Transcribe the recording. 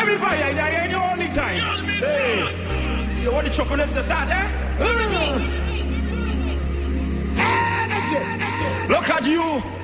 me fire, you're the only time. Hey, you want the chocolate to start, eh? Look at you.